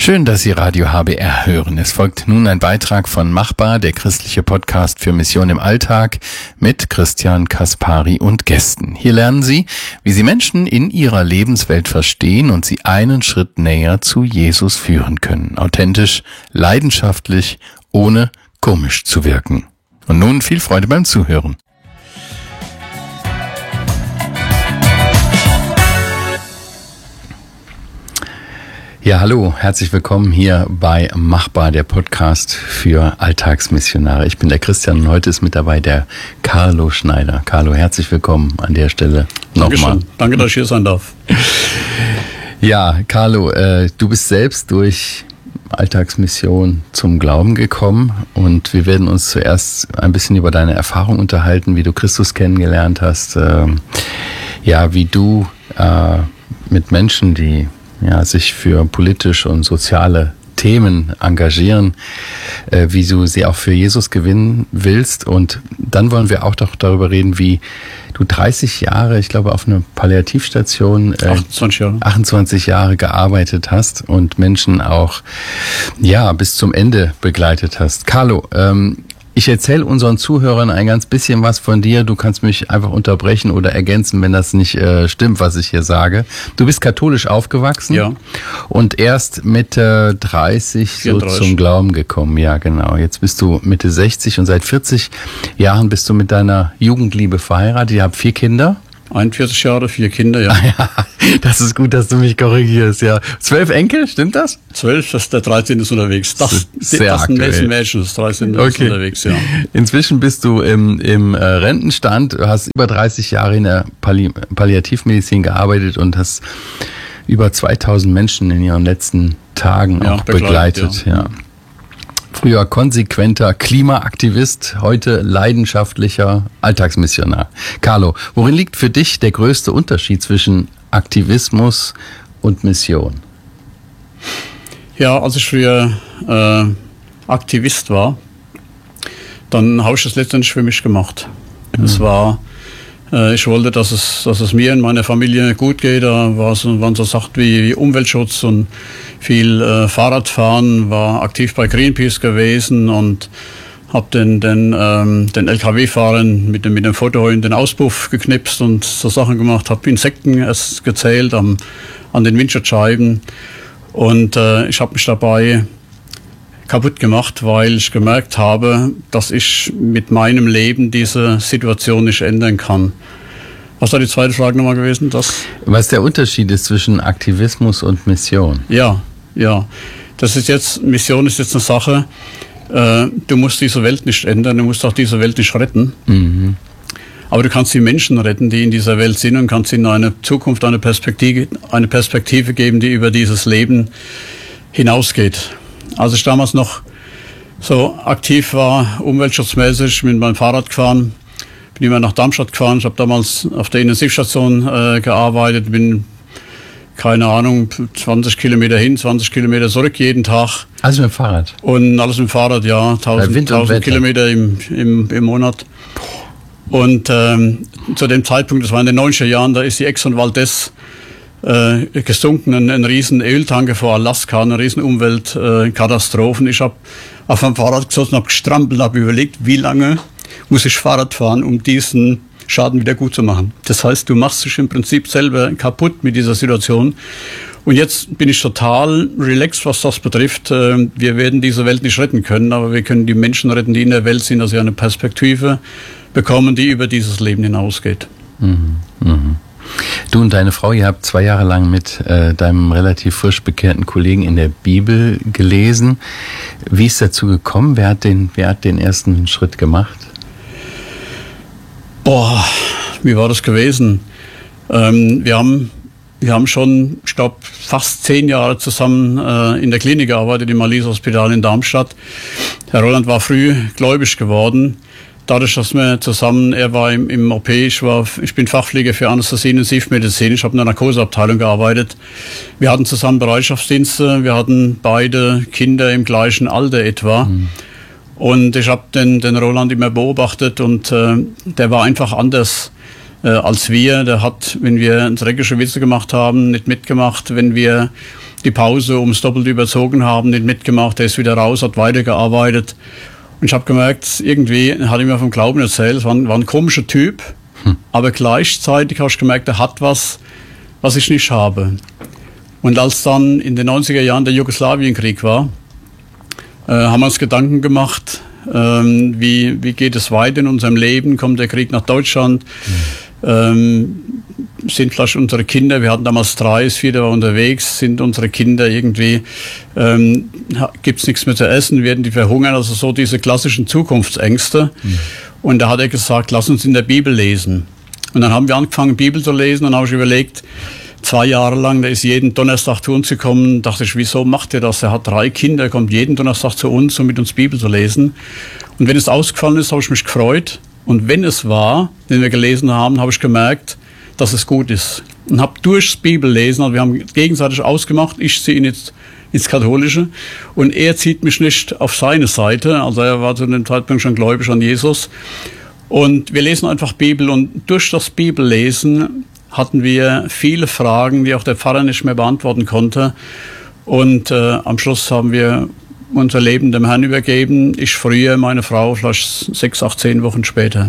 Schön, dass Sie Radio HBR hören. Es folgt nun ein Beitrag von Machbar, der christliche Podcast für Mission im Alltag mit Christian Kaspari und Gästen. Hier lernen Sie, wie Sie Menschen in ihrer Lebenswelt verstehen und sie einen Schritt näher zu Jesus führen können. Authentisch, leidenschaftlich, ohne komisch zu wirken. Und nun viel Freude beim Zuhören. Ja, hallo, herzlich willkommen hier bei Machbar, der Podcast für Alltagsmissionare. Ich bin der Christian und heute ist mit dabei der Carlo Schneider. Carlo, herzlich willkommen an der Stelle nochmal. Danke, dass ich hier sein darf. Ja, Carlo, du bist selbst durch Alltagsmission zum Glauben gekommen und wir werden uns zuerst ein bisschen über deine Erfahrung unterhalten, wie du Christus kennengelernt hast, wie du mit Menschen, die sich für politische und soziale Themen engagieren, wie du sie auch für Jesus gewinnen willst. Und dann wollen wir auch doch darüber reden, wie du 30 Jahre, ich glaube, auf einer Palliativstation 28 Jahre gearbeitet hast und Menschen auch bis zum Ende begleitet hast. Carlo, ich erzähle unseren Zuhörern ein ganz bisschen was von dir. Du kannst mich einfach unterbrechen oder ergänzen, wenn das nicht stimmt, was ich hier sage. Du bist katholisch aufgewachsen und erst Mitte 30 so zum Glauben gekommen. Ja, genau. Jetzt bist du Mitte 60 und seit 40 Jahren bist du mit deiner Jugendliebe verheiratet. Ihr habt 4 Kinder. 41 Jahre, 4 Kinder, ja. Das ist gut, dass du mich korrigierst, ja. 12 Enkel, stimmt das? 12, der 13 ist unterwegs. Das ist ein Mädchen, das 13 ist unterwegs, ja. Inzwischen bist du im Rentenstand, du hast über 30 Jahre in der Palliativmedizin gearbeitet und hast über 2000 Menschen in ihren letzten Tagen auch begleitet, ja. Früher konsequenter Klimaaktivist, heute leidenschaftlicher Alltagsmissionar. Carlo, worin liegt für dich der größte Unterschied zwischen Aktivismus und Mission? Ja, als ich früher Aktivist war, dann habe ich das letztendlich für mich gemacht. Es war, ich wollte, dass es mir und meiner Familie gut geht. Da waren so Sachen wie Umweltschutz und viel Fahrradfahren, war aktiv bei Greenpeace gewesen und habe den LKW-Fahrern mit dem Foto in den Auspuff geknipst und so Sachen gemacht, habe Insekten erst gezählt an den Windschutzscheiben und ich habe mich dabei kaputt gemacht, weil ich gemerkt habe, dass ich mit meinem Leben diese Situation nicht ändern kann. Was war die zweite Frage nochmal gewesen? Was der Unterschied ist zwischen Aktivismus und Mission? Ja. Mission ist jetzt eine Sache, du musst diese Welt nicht ändern, du musst auch diese Welt nicht retten. Mhm. Aber du kannst die Menschen retten, die in dieser Welt sind und kannst ihnen eine Zukunft, eine Perspektive geben, die über dieses Leben hinausgeht. Als ich damals noch so aktiv war, umweltschutzmäßig, bin mit meinem Fahrrad gefahren, bin immer nach Darmstadt gefahren. Ich habe damals auf der Intensivstation gearbeitet, bin, keine Ahnung, 20 Kilometer hin, 20 Kilometer zurück jeden Tag. Alles mit dem Fahrrad? Und alles mit dem Fahrrad, ja. 1000 Kilometer im Monat. Und zu dem Zeitpunkt, das war in den 90er Jahren, da ist die Exxon Valdez gesunken, ein riesen Öltanker vor Alaska, eine riesen Umweltkatastrophen. Ich habe auf dem Fahrrad gesessen, habe gestrampelt, habe überlegt, wie lange muss ich Fahrrad fahren, um diesen Schaden wieder gut zu machen. Das heißt, du machst dich im Prinzip selber kaputt mit dieser Situation. Und jetzt bin ich total relaxed, was das betrifft. Wir werden diese Welt nicht retten können, aber wir können die Menschen retten, die in der Welt sind, dass sie eine Perspektive bekommen, die über dieses Leben hinausgeht. Mhm. Mhm. Du und deine Frau, ihr habt 2 Jahre lang mit deinem relativ frisch bekehrten Kollegen in der Bibel gelesen. Wie ist dazu gekommen? Wer hat den ersten Schritt gemacht? Wie war das gewesen? Wir haben schon, ich glaube, fast 10 Jahre zusammen in der Klinik gearbeitet, im Alice Hospital in Darmstadt. Herr Roland war früh gläubig geworden. Dadurch, dass wir zusammen, er war im OP, ich bin Fachpfleger für Anästhesie und Intensivmedizin, ich habe in der Narkoseabteilung gearbeitet. Wir hatten zusammen Bereitschaftsdienste, wir hatten beide Kinder im gleichen Alter etwa. Mhm. Und ich habe den Roland immer beobachtet und der war einfach anders als wir. Der hat, wenn wir dreckige Witze gemacht haben, nicht mitgemacht. Wenn wir die Pause ums Doppelte überzogen haben, nicht mitgemacht, der ist wieder raus, hat weitergearbeitet. Und ich habe gemerkt, irgendwie hat er mir vom Glauben erzählt, es war ein komischer Typ, aber gleichzeitig habe ich gemerkt, er hat was ich nicht habe. Und als dann in den 90er Jahren der Jugoslawienkrieg war, haben wir uns Gedanken gemacht, wie geht es weiter in unserem Leben, kommt der Krieg nach Deutschland, sind vielleicht unsere Kinder, wir hatten damals 3, das 4. war unterwegs, sind unsere Kinder irgendwie, gibt es nichts mehr zu essen, werden die verhungern, also so diese klassischen Zukunftsängste. Und da hat er gesagt, lass uns in der Bibel lesen. Und dann haben wir angefangen, Bibel zu lesen, und habe ich überlegt, 2 Jahre lang, der ist jeden Donnerstag zu uns gekommen, dachte ich, wieso macht er das? Er hat 3 Kinder, er kommt jeden Donnerstag zu uns, um mit uns Bibel zu lesen. Und wenn es ausgefallen ist, habe ich mich gefreut. Und wenn es war, den wir gelesen haben, habe ich gemerkt, dass es gut ist. Und habe durchs Bibellesen, also wir haben gegenseitig ausgemacht, ich ziehe ihn jetzt ins Katholische und er zieht mich nicht auf seine Seite, also er war zu dem Zeitpunkt schon gläubig an Jesus. Und wir lesen einfach Bibel, und durch das Bibellesen hatten wir viele Fragen, die auch der Pfarrer nicht mehr beantworten konnte. Und am Schluss haben wir unser Leben dem Herrn übergeben. Ich früher, meine Frau vielleicht 6, 8, 10 Wochen später.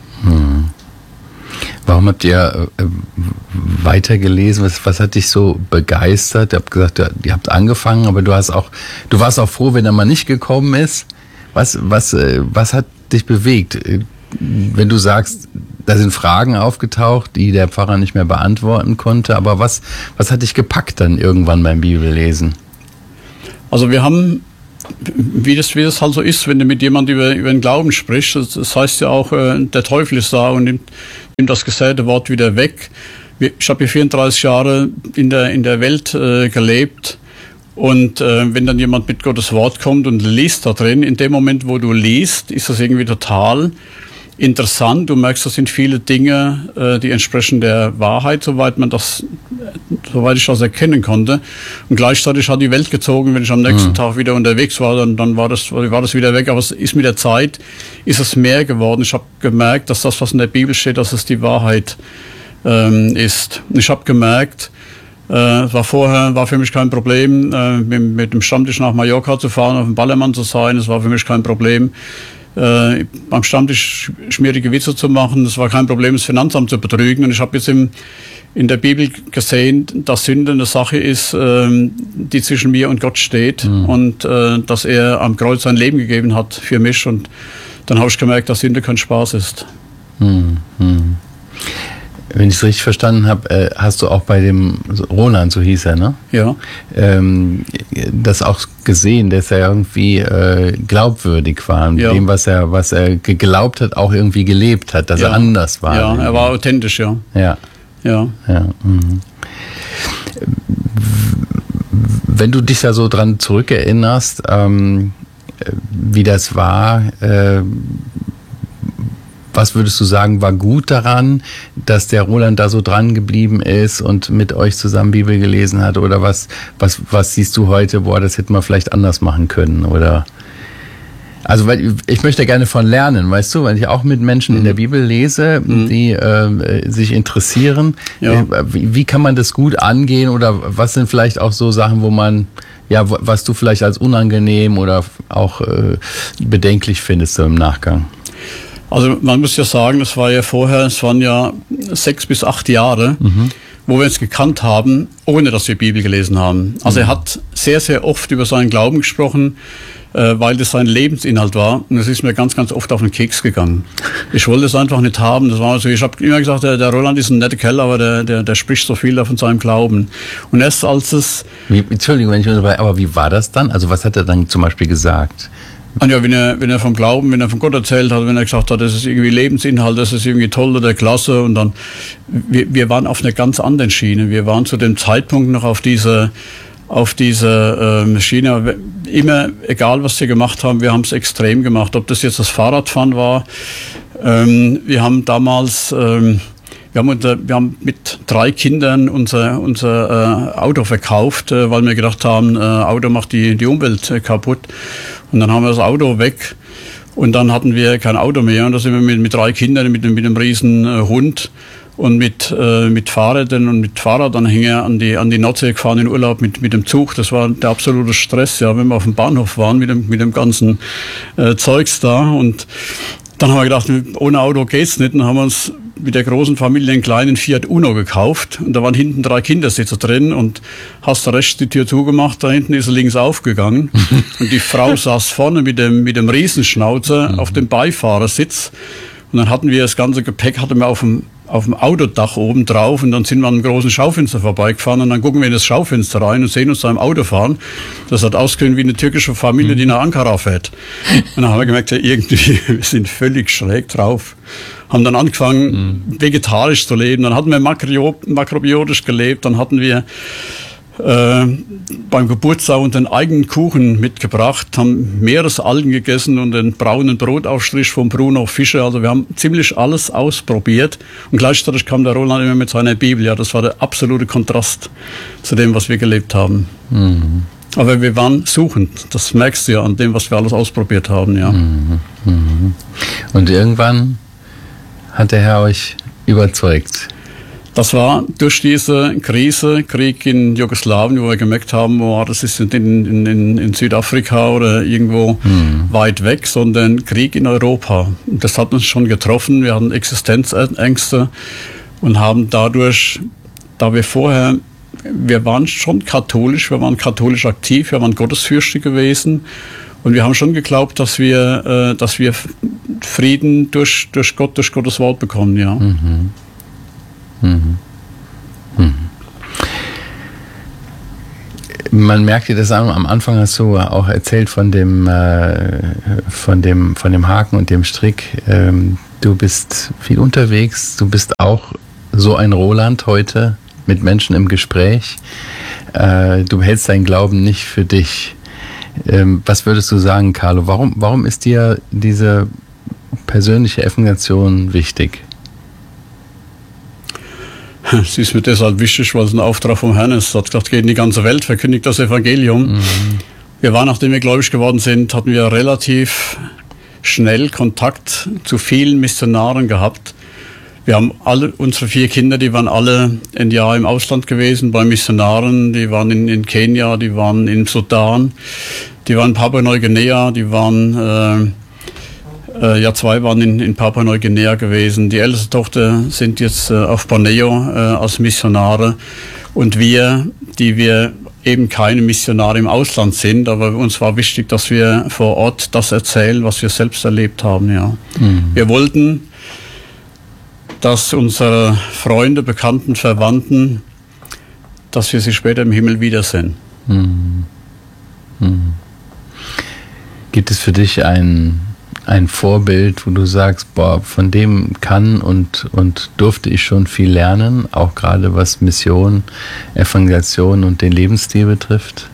Warum habt ihr weitergelesen? Was hat dich so begeistert? Ihr habt gesagt, ihr habt angefangen, aber du warst auch froh, wenn er mal nicht gekommen ist. Was hat dich bewegt? Wenn du sagst, da sind Fragen aufgetaucht, die der Pfarrer nicht mehr beantworten konnte, aber was hat dich gepackt dann irgendwann beim Bibellesen? Also wir haben, wie das halt so ist, wenn du mit jemandem über den Glauben sprichst, das heißt ja auch, der Teufel ist da und nimmt das gesäte Wort wieder weg. Ich habe hier 34 Jahre in der Welt gelebt, und wenn dann jemand mit Gottes Wort kommt und liest da drin, in dem Moment, wo du liest, ist das irgendwie total interessant. Du merkst, das sind viele Dinge, die entsprechen der Wahrheit, soweit ich das erkennen konnte. Und gleichzeitig hat die Welt gezogen, wenn ich am nächsten Tag wieder unterwegs war, dann war das wieder weg. Aber es ist mit der Zeit, ist es mehr geworden. Ich habe gemerkt, dass das, was in der Bibel steht, dass es die Wahrheit ist. Ich habe gemerkt, war für mich kein Problem, mit dem Stammtisch nach Mallorca zu fahren, auf dem Ballermann zu sein. Es war für mich kein Problem, am Stammtisch schmierige Witze zu machen. Es war kein Problem, das Finanzamt zu betrügen. Und ich habe jetzt in der Bibel gesehen, dass Sünde eine Sache ist, die zwischen mir und Gott steht. Und dass er am Kreuz sein Leben gegeben hat für mich. Und dann habe ich gemerkt, dass Sünde kein Spaß ist. Wenn ich es richtig verstanden habe, hast du auch bei dem Roland, so hieß er, ne? Ja. Das auch gesehen, dass er irgendwie glaubwürdig war und dem, was er geglaubt hat, auch irgendwie gelebt hat, dass er anders war. Ja, er war authentisch, ja. Wenn du dich da so dran zurückerinnerst, wie das war, was würdest du sagen, war gut daran, dass der Roland da so dran geblieben ist und mit euch zusammen Bibel gelesen hat? Oder was siehst du heute, das hätte man vielleicht anders machen können? Oder also, weil ich möchte gerne von lernen, weißt du, weil ich auch mit Menschen in der Bibel lese, die sich interessieren. Ja. Wie kann man das gut angehen? Oder was sind vielleicht auch so Sachen, wo man, was du vielleicht als unangenehm oder auch bedenklich findest so im Nachgang? Also man muss ja sagen, es waren ja 6 bis 8 Jahre, wo wir uns gekannt haben, ohne dass wir Bibel gelesen haben. Also er hat sehr, sehr oft über seinen Glauben gesprochen, weil das sein Lebensinhalt war. Und es ist mir ganz, ganz oft auf den Keks gegangen. Ich wollte es einfach nicht haben. Das war so, ich habe immer gesagt, der Roland ist ein netter Kerl, aber der spricht so viel von seinem Glauben. Und erst als es... Entschuldigung, wenn ich unterbreche, aber wie war das dann? Also was hat er dann zum Beispiel gesagt? Und ja, wenn er vom Glauben, wenn er von Gott erzählt hat, wenn er gesagt hat, das ist irgendwie Lebensinhalt, das ist irgendwie toll oder klasse, und dann, wir waren auf einer ganz anderen Schiene. Wir waren zu dem Zeitpunkt noch auf diese Schiene. Immer, egal was wir gemacht haben, wir haben es extrem gemacht. Ob das jetzt das Fahrradfahren war, wir haben damals... Wir haben mit 3 Kindern unser Auto verkauft, weil wir gedacht haben, Auto macht die Umwelt kaputt. Und dann haben wir das Auto weg und dann hatten wir kein Auto mehr. Und da sind wir mit 3 Kindern, mit einem riesen Hund und mit Fahrrädern und mit Fahrradanhänger an die Nordsee gefahren in Urlaub mit dem Zug. Das war der absolute Stress, ja, wenn wir auf dem Bahnhof waren mit dem ganzen Zeugs da. Und dann haben wir gedacht, ohne Auto geht's nicht. Und dann haben wir uns mit der großen Familie einen kleinen Fiat Uno gekauft. Und da waren hinten 3 Kindersitze drin. Und hast du rechts die Tür zugemacht, da hinten ist er links aufgegangen. Und die Frau saß vorne mit dem Riesenschnauzer auf dem Beifahrersitz. Und dann hatten wir das ganze Gepäck, hatten wir auf dem Autodach oben drauf, und dann sind wir an einem großen Schaufenster vorbeigefahren, und dann gucken wir in das Schaufenster rein und sehen uns da im Auto fahren. Das hat ausgesehen wie eine türkische Familie, die nach Ankara fährt. Und dann haben wir gemerkt, ja, irgendwie, wir sind völlig schräg drauf. Haben dann angefangen, vegetarisch zu leben. Dann hatten wir makrobiotisch gelebt. Dann hatten wir beim Geburtstag einen eigenen Kuchen mitgebracht, haben Meeresalgen gegessen und den braunen Brotaufstrich von Bruno Fischer. Also wir haben ziemlich alles ausprobiert, und gleichzeitig kam der Roland immer mit seiner Bibel. Ja, das war der absolute Kontrast zu dem, was wir gelebt haben. Mhm. Aber wir waren suchend, das merkst du ja an dem, was wir alles ausprobiert haben. Ja. Mhm. Mhm. Und irgendwann hat der Herr euch überzeugt? Das war durch diese Krieg in Jugoslawien, wo wir gemerkt haben, das ist in Südafrika oder irgendwo weit weg, sondern Krieg in Europa. Das hat uns schon getroffen. Wir hatten Existenzängste und haben dadurch, wir waren schon katholisch, wir waren katholisch aktiv, wir waren gottesfürchtig gewesen, und wir haben schon geglaubt, dass wir Frieden durch Gott, durch Gottes Wort bekommen, ja. Mhm. Mhm. Mhm. Man merkt dir das an. Am Anfang hast du auch erzählt von dem Haken und dem Strick. Du bist viel unterwegs. Du bist auch so ein Roland heute, mit Menschen im Gespräch. Du hältst deinen Glauben nicht für dich. Was würdest du sagen, Carlo? Warum ist dir diese persönliche Evangelisation wichtig? Sie ist mir deshalb wichtig, weil es ein Auftrag vom Herrn ist. Er hat gesagt, geht in die ganze Welt, verkündigt das Evangelium. Mhm. Wir waren, nachdem wir gläubig geworden sind, hatten wir relativ schnell Kontakt zu vielen Missionaren gehabt. Wir haben unsere 4 Kinder, die waren alle ein Jahr im Ausland gewesen bei Missionaren. Die waren in Kenia, die waren in Sudan, die waren in Papua-Neuguinea, die waren... 2 waren in Papua-Neuguinea gewesen. Die älteste Tochter sind jetzt auf Borneo als Missionare. Und die wir eben keine Missionare im Ausland sind, aber uns war wichtig, dass wir vor Ort das erzählen, was wir selbst erlebt haben. Ja. Mhm. Wir wollten, dass unsere Freunde, Bekannten, Verwandten, dass wir sie später im Himmel wiedersehen. Mhm. Mhm. Gibt es für dich ein Vorbild, wo du sagst, von dem kann und durfte ich schon viel lernen, auch gerade was Mission, Evangelisation und den Lebensstil betrifft?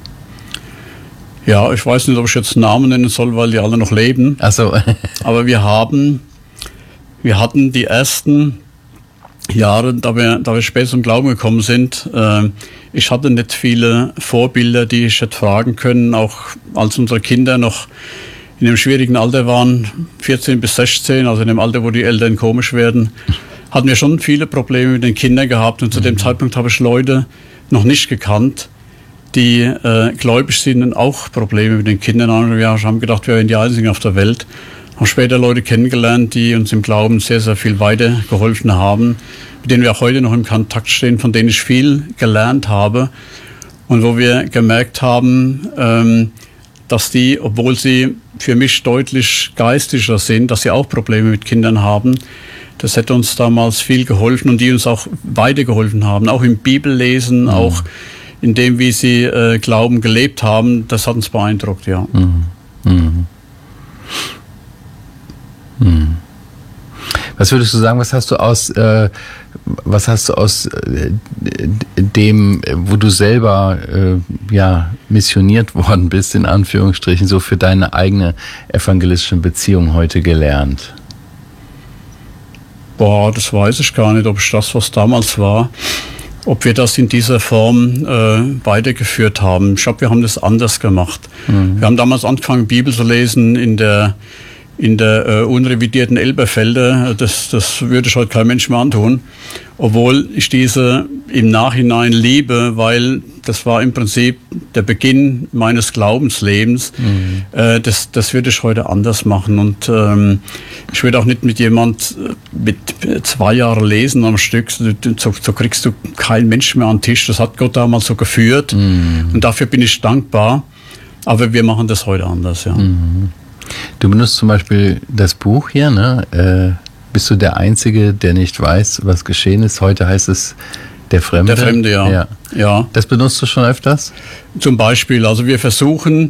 Ja, ich weiß nicht, ob ich jetzt Namen nennen soll, weil die alle noch leben. Ach so. Aber wir hatten die ersten Jahre, da wir später zum Glauben gekommen sind, ich hatte nicht viele Vorbilder, die ich hätte fragen können, auch als unsere Kinder noch in dem schwierigen Alter waren, 14 bis 16, also in dem Alter, wo die Eltern komisch werden, hatten wir schon viele Probleme mit den Kindern gehabt. Und zu dem Zeitpunkt habe ich Leute noch nicht gekannt, die gläubig sind und auch Probleme mit den Kindern haben. Wir haben gedacht, wir wären die Einzigen auf der Welt. Haben später Leute kennengelernt, die uns im Glauben sehr, sehr viel weitergeholfen haben, mit denen wir auch heute noch im Kontakt stehen, von denen ich viel gelernt habe. Und wo wir gemerkt haben, dass die, obwohl sie für mich deutlich geistlicher sind, dass sie auch Probleme mit Kindern haben. Das hätte uns damals viel geholfen und die uns auch weitergeholfen haben, auch im Bibellesen, auch in dem, wie sie Glauben gelebt haben. Das hat uns beeindruckt, ja. Was würdest du sagen, was hast du aus dem, wo du selber missioniert worden bist, in Anführungsstrichen, so für deine eigene evangelistische Beziehung heute gelernt? Das weiß ich gar nicht, ob ich das, was damals war, ob wir das in dieser Form weitergeführt haben. Ich glaube, wir haben das anders gemacht. Wir haben damals angefangen, Bibel zu lesen in in der unrevidierten Elberfelde, das würde ich heute kein Mensch mehr antun, obwohl ich diese im Nachhinein liebe, weil das war im Prinzip der Beginn meines Glaubenslebens. Das würde ich heute anders machen und ich würde auch nicht mit jemand mit 2 Jahren lesen am Stück, so kriegst du keinen Menschen mehr an den Tisch, das hat Gott damals so geführt und dafür bin ich dankbar, aber wir machen das heute anders, ja. Du benutzt zum Beispiel das Buch hier, ne? Bist du der Einzige, der nicht weiß, was geschehen ist? Heute heißt es Der Fremde. Der Fremde, ja. Ja. Das benutzt du schon öfters? Zum Beispiel, also wir versuchen,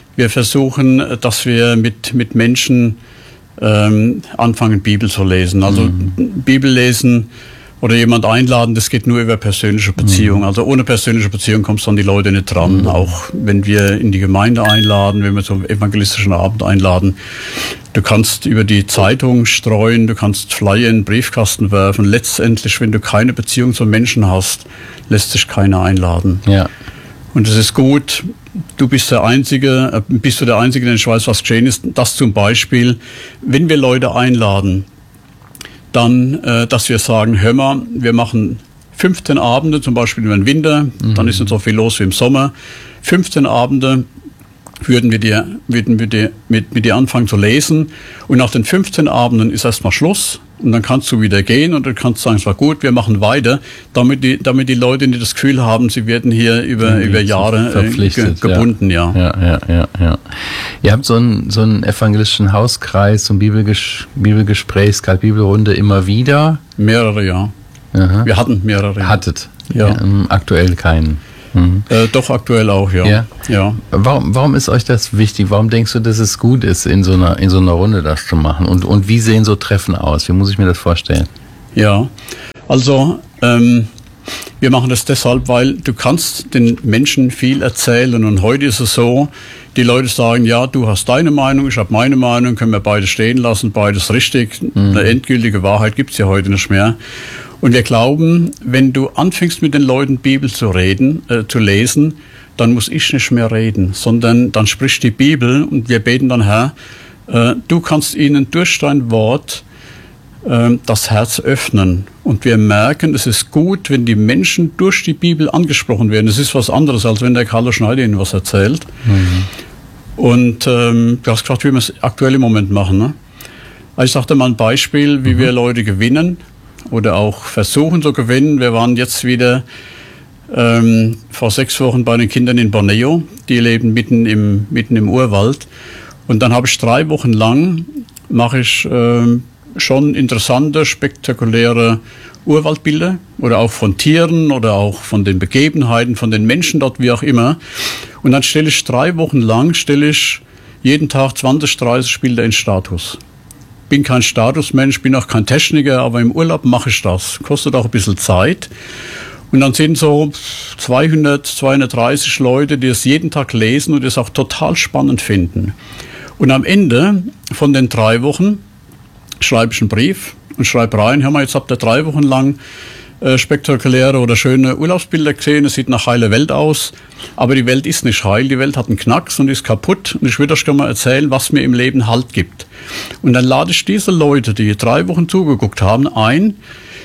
dass wir mit Menschen anfangen, Bibel zu lesen. Also Bibel lesen oder jemand einladen, das geht nur über persönliche Beziehung. Also ohne persönliche Beziehung kommst du an die Leute nicht dran. Auch wenn wir in die Gemeinde einladen, wenn wir zum evangelistischen Abend einladen. Du kannst über die Zeitung streuen, du kannst Flyer in den Briefkasten werfen. Letztendlich, wenn du keine Beziehung zum Menschen hast, lässt sich keiner einladen. Ja. Und es ist gut, bist du der Einzige, der nicht weiß, was geschehen ist. Das zum Beispiel, wenn wir Leute einladen, dann, dass wir sagen, hör mal, wir machen 15 Abende, zum Beispiel über den Winter, dann ist nicht so viel los wie im Sommer. 15 Abende würden wir mit dir anfangen zu lesen. Und nach den 15 Abenden ist erstmal Schluss. Und dann kannst du wieder gehen und du kannst sagen, es war gut, wir machen weiter, damit die Leute nicht das Gefühl haben, sie werden hier über Jahre gebunden. Ja. Ihr habt so einen evangelischen Hauskreis, so ein Bibelgespräch, Bibelrunde immer wieder? Mehrere, ja. Aha. Wir hatten mehrere. Hattet? Ja. Aktuell keinen? Doch, aktuell auch, ja. Warum ist euch das wichtig? Warum denkst du, dass es gut ist, in so einer Runde das zu machen? Und wie sehen so Treffen aus? Wie muss ich mir das vorstellen? Ja, also wir machen das deshalb, weil du kannst den Menschen viel erzählen. Und heute ist es so, die Leute sagen, ja, du hast deine Meinung, ich habe meine Meinung, können wir beide stehen lassen, beides richtig. Eine endgültige Wahrheit gibt es ja heute nicht mehr. Und wir glauben, wenn du anfängst mit den Leuten Bibel zu lesen, dann muss ich nicht mehr reden, sondern dann spricht die Bibel und wir beten dann, Herr, du kannst ihnen durch dein Wort das Herz öffnen. Und wir merken, es ist gut, wenn die Menschen durch die Bibel angesprochen werden. Es ist was anderes, als wenn der Carlo Schneider ihnen was erzählt. Und du hast gefragt, wie wir es aktuell im Moment machen. Ne? Ich sagte mal ein Beispiel, wie wir Leute gewinnen oder auch versuchen zu gewinnen. Wir waren jetzt wieder vor 6 Wochen bei den Kindern in Borneo. Die leben mitten im Urwald. Und dann habe ich 3 Wochen lang, mache ich schon interessante, spektakuläre Urwaldbilder oder auch von Tieren oder auch von den Begebenheiten, von den Menschen dort, wie auch immer. Und dann stelle ich 3 Wochen lang, jeden Tag 20, 30 Bilder in Status. Bin kein Statusmensch, bin auch kein Techniker, aber im Urlaub mache ich das. Kostet auch ein bisschen Zeit. Und dann sind so 200, 230 Leute, die es jeden Tag lesen und es auch total spannend finden. Und am Ende von den 3 Wochen schreibe ich einen Brief und schreibe rein, hör mal, jetzt habt ihr 3 Wochen lang spektakuläre oder schöne Urlaubsbilder gesehen, es sieht nach heiler Welt aus, aber die Welt ist nicht heil, die Welt hat einen Knacks und ist kaputt und ich würde euch gerne mal erzählen, was mir im Leben Halt gibt. Und dann lade ich diese Leute, die 3 Wochen zugeguckt haben, ein,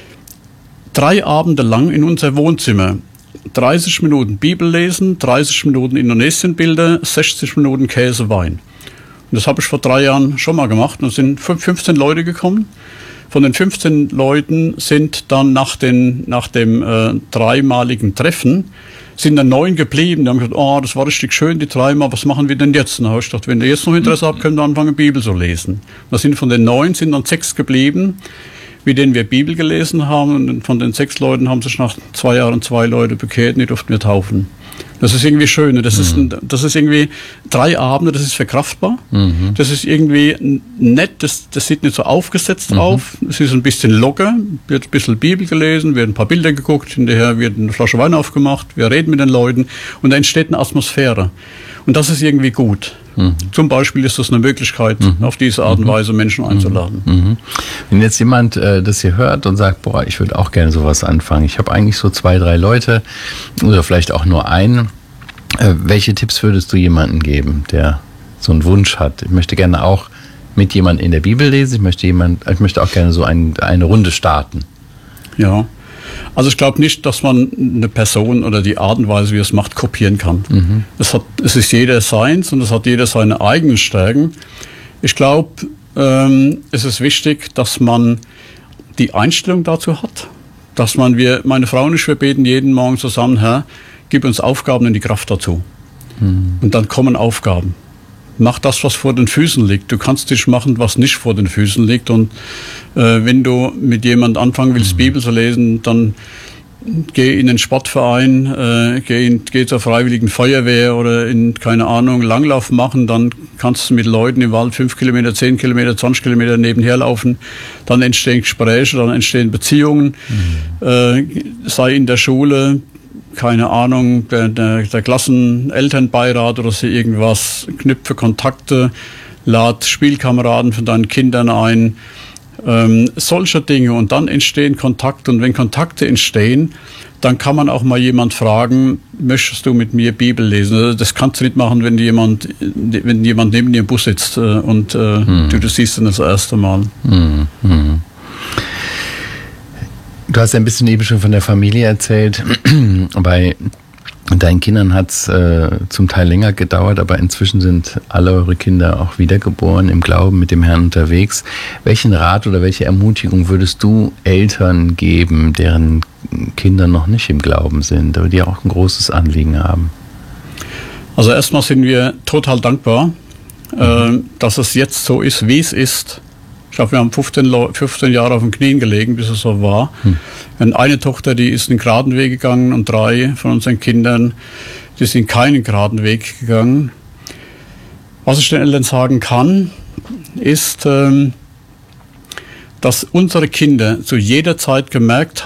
3 Abende lang in unser Wohnzimmer, 30 Minuten Bibel lesen, 30 Minuten Indonesienbilder, 60 Minuten Käse, Wein. Und das habe ich vor 3 Jahren schon mal gemacht und es sind 15 Leute gekommen. Von den 15 Leuten sind dann nach dem 3-maligen Treffen sind dann 9 geblieben. Die haben gesagt, oh, das war richtig schön, die 3 Mal, was machen wir denn jetzt? Und dann habe ich gedacht, wenn ihr jetzt noch Interesse habt, könnt ihr anfangen, Bibel zu lesen. Da sind von den 9 sind dann 6 geblieben, mit denen wir Bibel gelesen haben. Und von den 6 Leuten haben sich nach 2 Jahren 2 Leute bekehrt und die durften wir taufen. Das ist irgendwie schön. Das ist irgendwie 3 Abende, das ist verkraftbar. Das ist irgendwie nett, das sieht nicht so aufgesetzt auf. Es ist ein bisschen locker, wird ein bisschen Bibel gelesen, wird ein paar Bilder geguckt, hinterher wird eine Flasche Wein aufgemacht, wir reden mit den Leuten und da entsteht eine Atmosphäre. Und das ist irgendwie gut. Zum Beispiel ist das eine Möglichkeit, auf diese Art und Weise Menschen einzuladen. Wenn jetzt jemand das hier hört und sagt, boah, ich würde auch gerne sowas anfangen. Ich habe eigentlich so 2, 3 Leute oder vielleicht auch nur einen. Welche Tipps würdest du jemandem geben, der so einen Wunsch hat? Ich möchte gerne auch mit jemandem in der Bibel lesen, ich möchte auch gerne so eine Runde starten. Ja, also ich glaube nicht, dass man eine Person oder die Art und Weise, wie es macht, kopieren kann. Mhm. Es ist jeder seins und es hat jeder seine eigenen Stärken. Ich glaube, es ist wichtig, dass man die Einstellung dazu hat, dass meine Frau und ich, wir beten jeden Morgen zusammen, Herr, gib uns Aufgaben und die Kraft dazu. Mhm. Und dann kommen Aufgaben. Mach das, was vor den Füßen liegt. Du kannst nicht machen, was nicht vor den Füßen liegt. Und wenn du mit jemand anfangen willst, Bibel zu lesen, dann geh in den Sportverein, geh zur Freiwilligen Feuerwehr oder in, keine Ahnung, Langlauf machen. Dann kannst du mit Leuten im Wald 5 Kilometer, 10 Kilometer, 20 Kilometer nebenher laufen. Dann entstehen Gespräche, dann entstehen Beziehungen. Sei in der Schule, keine Ahnung, der Klassenelternbeirat oder so irgendwas, knüpfe Kontakte, lad Spielkameraden von deinen Kindern ein, solche Dinge, und dann entstehen Kontakte, und wenn Kontakte entstehen, dann kann man auch mal jemand fragen, möchtest du mit mir Bibel lesen? Das kannst du nicht machen, wenn jemand neben dir im Bus sitzt und du das siehst dann das erste Mal. Du hast ja ein bisschen eben schon von der Familie erzählt. Bei deinen Kindern hat es zum Teil länger gedauert, aber inzwischen sind alle eure Kinder auch wiedergeboren, im Glauben mit dem Herrn unterwegs. Welchen Rat oder welche Ermutigung würdest du Eltern geben, deren Kinder noch nicht im Glauben sind, aber die auch ein großes Anliegen haben? Also erstmal sind wir total dankbar, dass es jetzt so ist, wie es ist. Ich glaube, wir haben 15 Jahre auf den Knien gelegen, bis es so war. Eine Tochter, die ist einen geraden Weg gegangen, und 3 von unseren Kindern, die sind keinen geraden Weg gegangen. Was ich den Eltern sagen kann, ist, dass unsere Kinder zu jeder Zeit gemerkt haben,